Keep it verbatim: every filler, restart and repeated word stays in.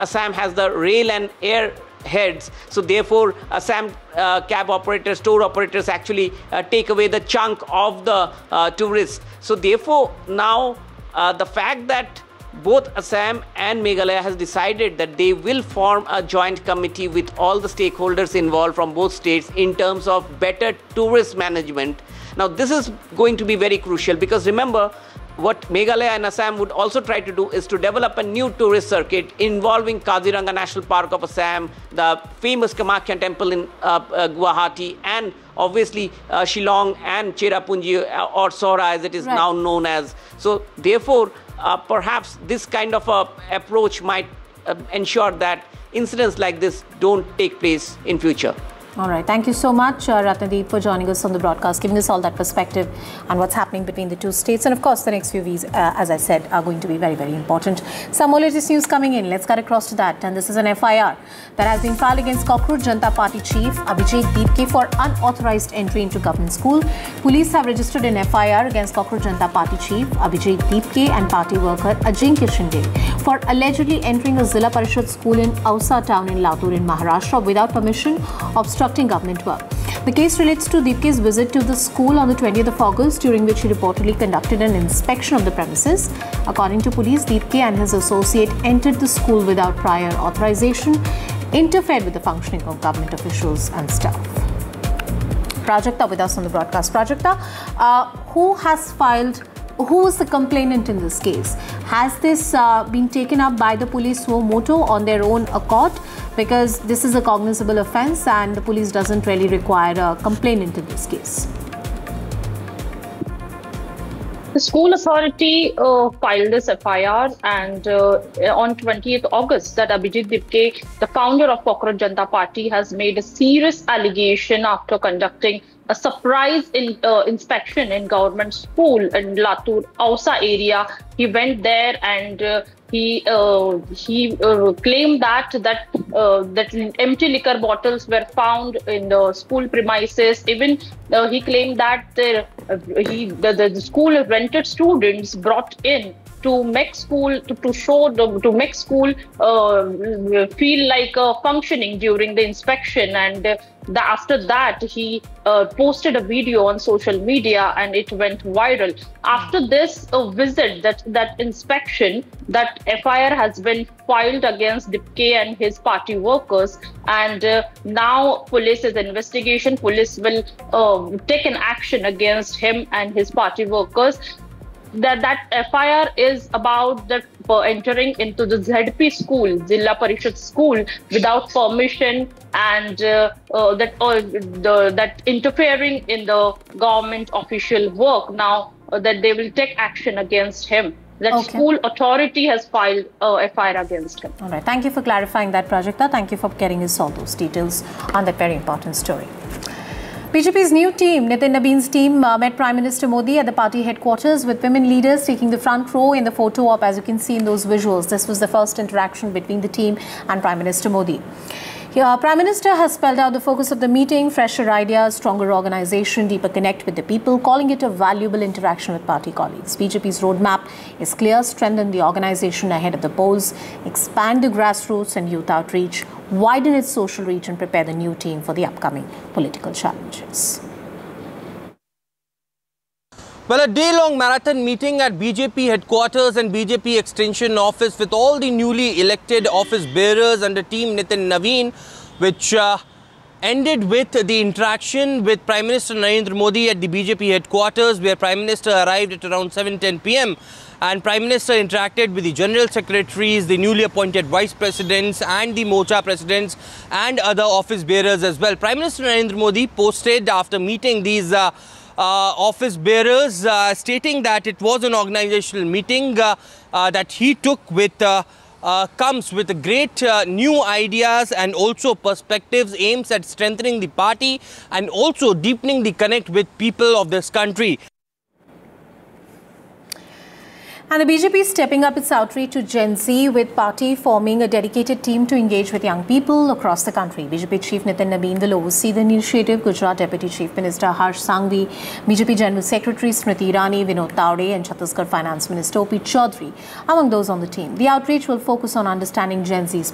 Assam has the rail and air heads, so therefore Assam uh, cab operators, tour operators actually uh, take away the chunk of the uh, tourists. So therefore now uh, the fact that both Assam and Meghalaya has decided that they will form a joint committee with all the stakeholders involved from both states in terms of better tourist management. Now this is going to be very crucial, because remember, what Meghalaya and Assam would also try to do is to develop a new tourist circuit involving Kaziranga National Park of Assam, the famous Kamakhya temple in uh, uh, Guwahati, and obviously uh, Shillong and Cherrapunji, uh, or Sohra as it is right. now known as. So therefore, uh, perhaps this kind of a approach might uh, ensure that incidents like this don't take place in future. All right. Thank you so much, uh, Ratnadeep, for joining us on the broadcast, giving us all that perspective on what's happening between the two states. And of course, the next few weeks, uh, as I said, are going to be very, very important. Some more latest news coming in. Let's cut across to that. And this is an F I R that has been filed against Cockroach Janata Party chief Abhijit Deepke for unauthorized entry into government school. Police have registered an F I R against Cockroach Janata Party chief Abhijit Deepke and party worker Ajinkya Shinde for allegedly entering a Zilla Parishad school in Ausa town in Latur in Maharashtra without permission, obstructing government work. The case relates to Deepke's visit to the school on the twentieth of August, during which he reportedly conducted an inspection of the premises. According to police, Deepke and his associate entered the school without prior authorization, interfered with the functioning of government officials and staff. Prajakta with us on the broadcast. Prajakta, uh, who has filed, who is the complainant in this case? Has this uh, been taken up by the police suo motu on their own accord? Because this is a cognizable offence and the police doesn't really require a complainant in this case. The school authority uh, filed this F I R, and uh, on twentieth of August that Abhijit Deepke, the founder of Cockroach Janata Party, has made a serious allegation after conducting a surprise in, uh, inspection in government school in Latur, Ausa area. He went there and uh, he uh, he uh, claimed that that uh, that empty liquor bottles were found in the school premises. Even uh, he claimed that the, uh, he the, the school rented students brought in to make school to, to show the to make school uh, feel like uh, functioning during the inspection. And uh, the, after that he uh, posted a video on social media and it went viral. After this uh, visit, that that inspection, that F I R has been filed against Deepke and his party workers, and uh, now police is investigation. Police will uh, take an action against him and his party workers. That that F I R is about that uh, entering into the Z P school, Zilla Parishad school, without permission, and uh, uh, that uh, the that interfering in the government official work. Now uh, that they will take action against him. That okay. school authority has filed uh, F I R against him. All right. Thank you for clarifying that, Prajakta. Thank you for getting us all those details on that very important story. B J P's new team, Nitin Nabeen's team, uh, met Prime Minister Modi at the party headquarters, with women leaders taking the front row in the photo op, as you can see in those visuals. This was the first interaction between the team and Prime Minister Modi. Here, Prime Minister has spelled out the focus of the meeting: fresher ideas, stronger organisation, deeper connect with the people, calling it a valuable interaction with party colleagues. B J P's roadmap is clear: strengthen the organisation ahead of the polls, expand the grassroots and youth outreach, widen its social reach and prepare the new team for the upcoming political challenges. Well, a day-long marathon meeting at B J P headquarters and B J P extension office with all the newly elected office bearers under team Nitin Nabeen, which uh, ended with the interaction with Prime Minister Narendra Modi at the B J P headquarters, where Prime Minister arrived at around seven ten p m and Prime Minister interacted with the General Secretaries, the newly appointed Vice Presidents and the Morcha Presidents and other office bearers as well. Prime Minister Narendra Modi posted after meeting these uh, uh, office bearers, uh, stating that it was an organizational meeting uh, uh, that he took with uh, Uh, comes with great uh, new ideas and also perspectives, aims at strengthening the party and also deepening the connect with people of this country. And the B J P is stepping up its outreach to Gen Z, with party forming a dedicated team to engage with young people across the country. B J P Chief Nitin Nabeen will oversee the initiative. Gujarat Deputy Chief Minister Harsh Sanghvi, B J P General Secretary Smriti Irani, Vinod Tawde and Chhattisgarh Finance Minister O P Chaudhary among those on the team. The outreach will focus on understanding Gen Z's